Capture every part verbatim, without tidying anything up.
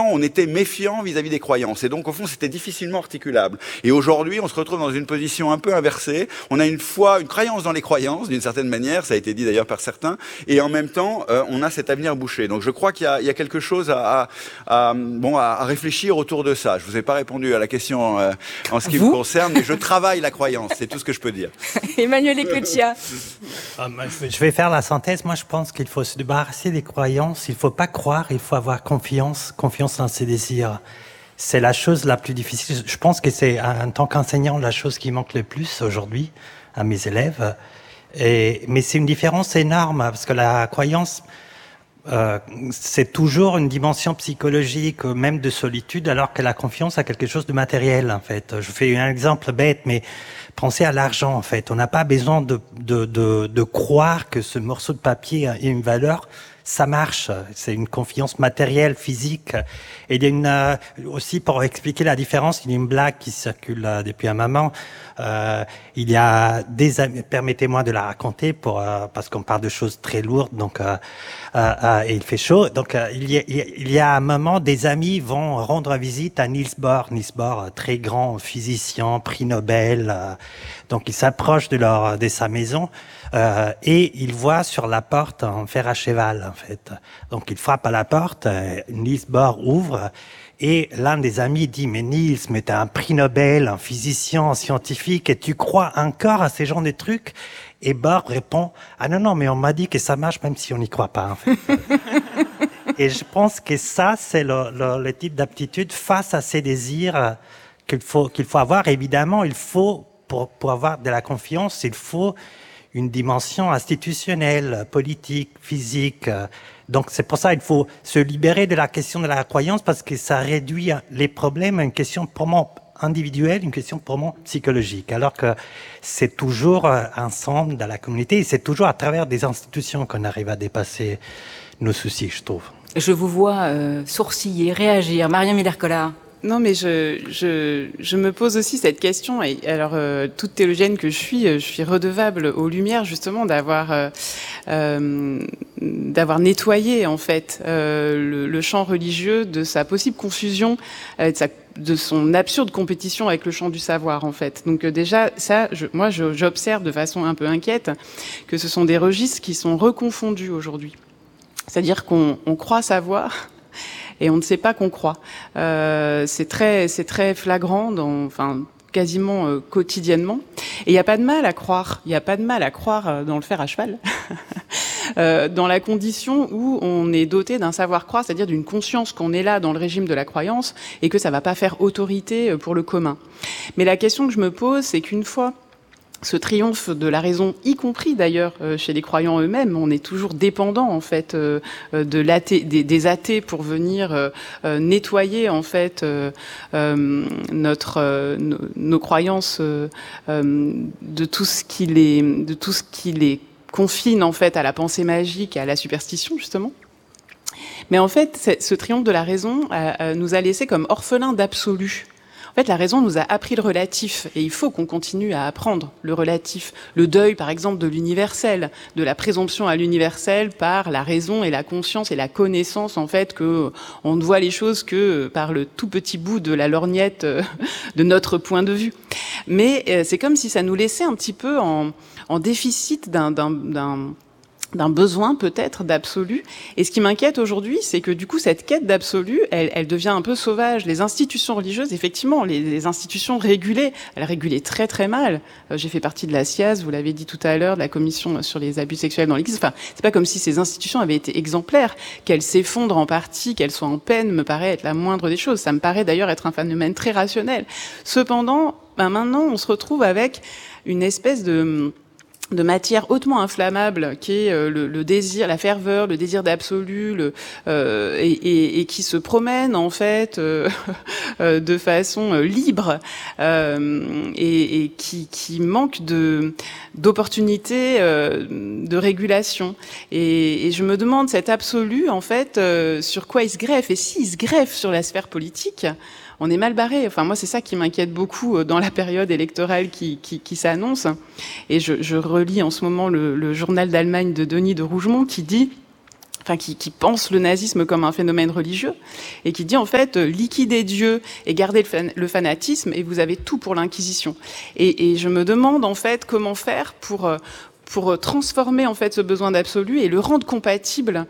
on était méfiant vis-à-vis des croyances. Et donc, au fond, c'était difficilement articulable. Et aujourd'hui, on se retrouve dans une position un peu inversée. On a une foi, une croyance dans les croyances, d'une certaine manière, ça a été dit d'ailleurs par certains, et en même temps, euh, on a cet avenir bouché. Donc, je crois qu'il y a, il y a quelque chose à, à, à, bon, à réfléchir autour de ça. Je vous ai pas répondu à la question euh, en ce qui vous me concerne, mais je travaille la croyance, c'est tout ce que je peux dire. Emmanuel Ecleccia. Je vais faire la synthèse. Moi, je pense qu'il faut se débarrasser des croyances. Il ne faut pas croire, il faut avoir confiance, confiance dans ses désirs. C'est la chose la plus difficile. Je pense que c'est, en tant qu'enseignant, la chose qui manque le plus aujourd'hui à mes élèves. Et, mais c'est une différence énorme, parce que la croyance, euh, c'est toujours une dimension psychologique, même de solitude, alors que la confiance a quelque chose de matériel, en fait. Je fais un exemple bête, mais pensez à l'argent, en fait. On n'a pas besoin de, de, de, de croire que ce morceau de papier a une valeur. Ça marche. C'est une confiance matérielle, physique. Et il y a une, euh, aussi, pour expliquer la différence, il y a une blague qui circule euh, depuis un moment. Euh, il y a des amis, permettez-moi de la raconter pour, euh, parce qu'on parle de choses très lourdes, donc, euh, euh, euh, et il fait chaud. Donc, euh, il y a, il y a un moment, des amis vont rendre visite à Niels Bohr. Niels Bohr, très grand physicien, prix Nobel. Euh, donc, ils s'approchent de leur, de sa maison. Euh, et il voit sur la porte un fer à cheval, en fait. Donc, il frappe à la porte, euh, Niels Bohr ouvre, et l'un des amis dit « Mais Niels, mais t'es un prix Nobel, un physicien, un scientifique, et tu crois encore à ces genres de trucs ?» Et Bohr répond « Ah non, non, mais on m'a dit que ça marche même si on n'y croit pas, en fait. » Et je pense que ça, c'est le, le, le type d'aptitude face à ces désirs qu'il faut, qu'il faut avoir. Évidemment, il faut, pour, pour avoir de la confiance, il faut une dimension institutionnelle, politique, physique. Donc c'est pour ça qu'il faut se libérer de la question de la croyance, parce que ça réduit les problèmes à une question purement individuelle, une question purement psychologique, alors que c'est toujours ensemble dans la communauté, et c'est toujours à travers des institutions qu'on arrive à dépasser nos soucis, je trouve. Je vous vois euh, sourciller, réagir. Marion Miller-Collard. Non, mais je, je, je me pose aussi cette question. Et alors, euh, toute théologienne que je suis, je suis redevable aux Lumières, justement, d'avoir euh, euh, d'avoir nettoyé, en fait, euh, le, le champ religieux de sa possible confusion, euh, de, sa, de son absurde compétition avec le champ du savoir, en fait. Donc euh, déjà, ça, je, moi, je, j'observe de façon un peu inquiète que ce sont des registres qui sont reconfondus aujourd'hui. C'est-à-dire qu'on on croit savoir et on ne sait pas qu'on croit. Euh, c'est très, c'est très flagrant, dans, enfin, quasiment euh, quotidiennement. Et il n'y a pas de mal à croire. Il n'y a pas de mal à croire euh, dans le fer à cheval. euh, dans la condition où on est doté d'un savoir-croire, c'est-à-dire d'une conscience qu'on est là dans le régime de la croyance et que ça ne va pas faire autorité pour le commun. Mais la question que je me pose, c'est qu'une fois ce triomphe de la raison, y compris d'ailleurs euh, chez les croyants eux-mêmes, on est toujours dépendant en fait euh, de l'athée, des, des athées pour venir euh, euh, nettoyer en fait euh, euh, notre euh, nos, nos croyances euh, euh, de tout ce qui les de tout ce qui les confine en fait à la pensée magique et à la superstition justement. Mais en fait, ce triomphe de la raison euh, euh, nous a laissés comme orphelins d'absolu. En fait, la raison nous a appris le relatif, et il faut qu'on continue à apprendre le relatif. Le deuil, par exemple, de l'universel, de la présomption à l'universel par la raison et la conscience et la connaissance, en fait, que on ne voit les choses que par le tout petit bout de la lorgnette de notre point de vue. Mais c'est comme si ça nous laissait un petit peu en, en déficit d'un, d'un, d'un d'un besoin peut-être d'absolu. Et ce qui m'inquiète aujourd'hui, c'est que du coup, cette quête d'absolu, elle, elle devient un peu sauvage. Les institutions religieuses, effectivement, les, les institutions régulées, elles régulaient très très mal. Euh, j'ai fait partie de la C I A S, vous l'avez dit tout à l'heure, de la commission sur les abus sexuels dans l'Église. Enfin, c'est pas comme si ces institutions avaient été exemplaires. Qu'elles s'effondrent en partie, qu'elles soient en peine, me paraît être la moindre des choses. Ça me paraît d'ailleurs être un phénomène très rationnel. Cependant, ben maintenant, on se retrouve avec une espèce de... de matière hautement inflammable qui est euh, le, le désir, la ferveur, le désir d'absolu, le, euh, et, et, et qui se promène en fait euh, euh, de façon euh, libre euh, et, et qui, qui manque de d'opportunités euh, de régulation. Et, et je me demande cet absolu en fait euh, sur quoi il se greffe, et s'il se greffe sur la sphère politique, on est mal barré. Enfin, moi, c'est ça qui m'inquiète beaucoup dans la période électorale qui, qui, qui s'annonce. Et je, je relis en ce moment le, le journal d'Allemagne de Denis de Rougemont qui dit enfin qui, qui pense le nazisme comme un phénomène religieux, et qui dit en fait euh, liquider Dieu et garder le, fan, le fanatisme, et vous avez tout pour l'Inquisition. Et, et je me demande en fait comment faire pour euh, pour transformer en fait ce besoin d'absolu et le rendre compatible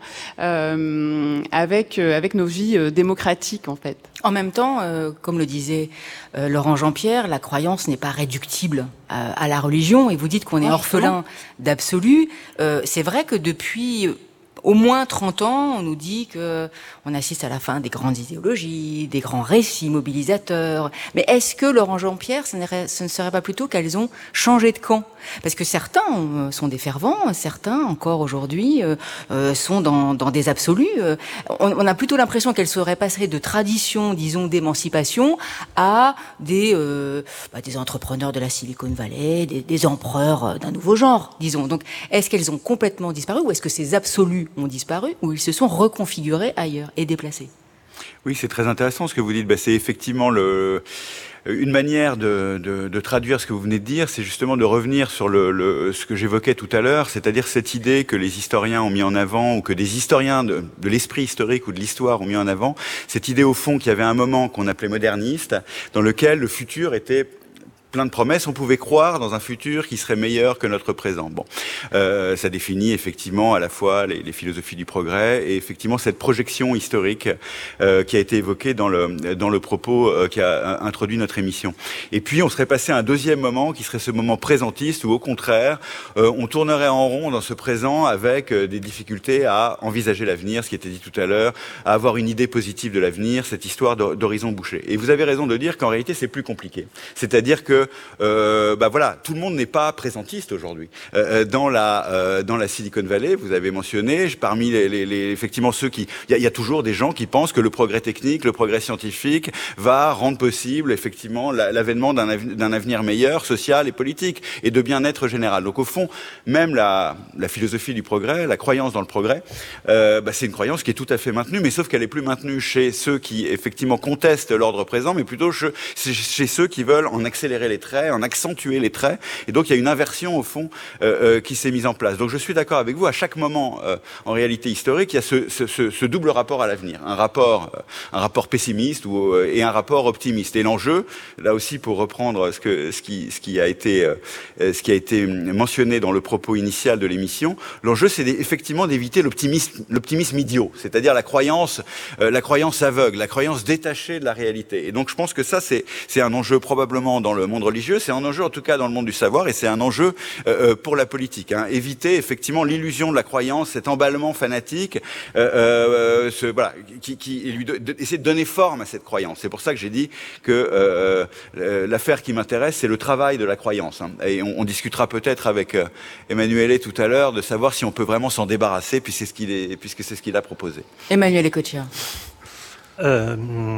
euh, avec euh, avec nos vies euh, démocratiques en fait. En même temps, euh, comme le disait euh, Laurent Jean-Pierre, la croyance n'est pas réductible à, à la religion. Et vous dites qu'on est orphelin d'absolu. Euh, c'est vrai que depuis au moins trente ans, on nous dit que on assiste à la fin des grandes idéologies, des grands récits mobilisateurs. Mais est-ce que, Laurent Jean-Pierre, ce, ce ne serait pas plutôt qu'elles ont changé de camp? Parce que certains euh, sont des fervents, certains, encore aujourd'hui, euh, euh, sont dans, dans des absolus. Euh, on, on a plutôt l'impression qu'elles seraient passées de traditions, disons, d'émancipation à des, euh, bah, des entrepreneurs de la Silicon Valley, des, des empereurs d'un nouveau genre, disons. Donc, est-ce qu'elles ont complètement disparu ou est-ce que ces absolus ont disparu ou ils se sont reconfigurés ailleurs et déplacés? Oui, c'est très intéressant ce que vous dites. Ben, c'est effectivement le... Une manière de, de, de traduire ce que vous venez de dire, c'est justement de revenir sur le, le, ce que j'évoquais tout à l'heure, c'est-à-dire cette idée que les historiens ont mis en avant, ou que des historiens de, de l'esprit historique ou de l'histoire ont mis en avant, cette idée au fond qu'il y avait un moment qu'on appelait moderniste, dans lequel le futur était plein de promesses, on pouvait croire dans un futur qui serait meilleur que notre présent. Bon, euh, ça définit effectivement à la fois les, les philosophies du progrès et effectivement cette projection historique euh, qui a été évoquée dans le dans le propos euh, qui a introduit notre émission. Et puis on serait passé à un deuxième moment qui serait ce moment présentiste où au contraire euh, on tournerait en rond dans ce présent avec euh, des difficultés à envisager l'avenir, ce qui était dit tout à l'heure, à avoir une idée positive de l'avenir, cette histoire d'horizon bouché. Et vous avez raison de dire qu'en réalité c'est plus compliqué. C'est-à-dire que Euh, bah voilà, tout le monde n'est pas présentiste aujourd'hui. Euh, dans la euh, dans la Silicon Valley, vous avez mentionné, parmi les, les, les effectivement ceux qui, il y, y a toujours des gens qui pensent que le progrès technique, le progrès scientifique, va rendre possible effectivement l'avènement d'un d'un avenir meilleur, social et politique, et de bien-être général. Donc au fond, même la la philosophie du progrès, la croyance dans le progrès, euh, bah, c'est une croyance qui est tout à fait maintenue, mais sauf qu'elle est plus maintenue chez ceux qui effectivement contestent l'ordre présent, mais plutôt chez, chez ceux qui veulent en accélérer les traits, en accentuer les traits, et donc il y a une inversion au fond euh, euh, qui s'est mise en place. Donc je suis d'accord avec vous, à chaque moment euh, en réalité historique, il y a ce, ce, ce, ce double rapport à l'avenir, un rapport, euh, un rapport pessimiste ou, euh, et un rapport optimiste. Et l'enjeu, là aussi pour reprendre ce, que, ce, qui, ce, qui a été, euh, ce qui a été mentionné dans le propos initial de l'émission, l'enjeu c'est effectivement d'éviter l'optimisme, l'optimisme idiot, c'est-à-dire la croyance, euh, la croyance aveugle, la croyance détachée de la réalité. Et donc je pense que ça c'est, c'est un enjeu probablement dans le monde religieux, c'est un enjeu en tout cas dans le monde du savoir et c'est un enjeu euh, pour la politique. Hein. Éviter effectivement l'illusion de la croyance, cet emballement fanatique, euh, euh, ce, voilà, qui, qui lui de, de, essayer de donner forme à cette croyance. C'est pour ça que j'ai dit que euh, euh, l'affaire qui m'intéresse, c'est le travail de la croyance. Hein. Et on, on discutera peut-être avec euh, Emmanuel tout à l'heure de savoir si on peut vraiment s'en débarrasser, puisque c'est ce qu'il est, puisque c'est ce qu'il a proposé. Emmanuel Ecottia. Euh,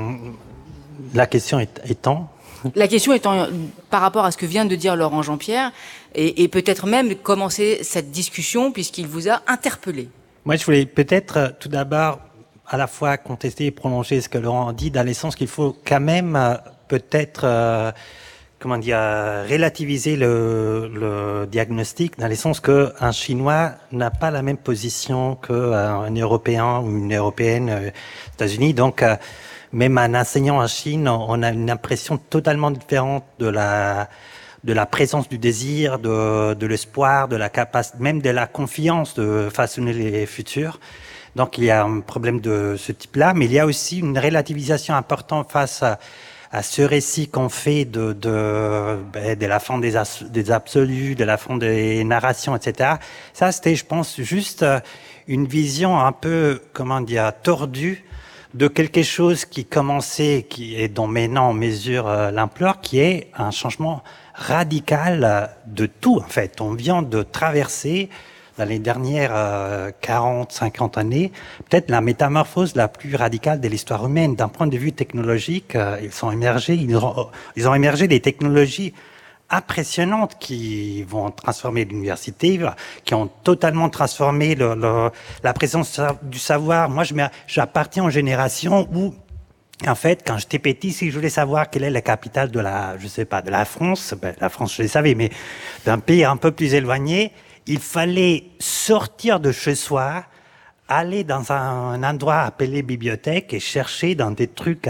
la question est, étant. La question étant, par rapport à ce que vient de dire Laurent Jean-Pierre, et, et peut-être même commencer cette discussion puisqu'il vous a interpellé. Moi, je voulais peut-être tout d'abord à la fois contester et prolonger ce que Laurent dit, dans le sens qu'il faut quand même peut-être, euh, comment dire, relativiser le, le diagnostic, dans le sens qu'un Chinois n'a pas la même position qu'un Européen ou une Européenne aux États-Unis. Donc, euh, même en enseignant en Chine, on a une impression totalement différente de la de la présence du désir, de, de l'espoir, de la capacité, même de la confiance de façonner les futurs. Donc il y a un problème de ce type-là, mais il y a aussi une relativisation importante face à, à ce récit qu'on fait de de, ben, de la fin des, as, des absolus, de la fin des narrations, et cetera. Ça, c'était, je pense, juste une vision un peu, comment dire, tordue de quelque chose qui commençait, qui est dont maintenant on mesure euh, l'ampleur, qui est un changement radical de tout, en fait. On vient de traverser, dans les dernières euh, quarante, cinquante années, peut-être la métamorphose la plus radicale de l'histoire humaine. D'un point de vue technologique, euh, ils sont émergés, ils ont, ils ont émergé des technologies impressionnantes qui vont transformer l'université, qui ont totalement transformé le, le, la présence du savoir. Moi, je j'appartiens aux générations où, en fait, quand j'étais petit, si je voulais savoir quelle est la capitale de la, je sais pas, de la France, ben, la France, je le savais, mais d'un pays un peu plus éloigné, il fallait sortir de chez soi, aller dans un endroit appelé bibliothèque et chercher dans des trucs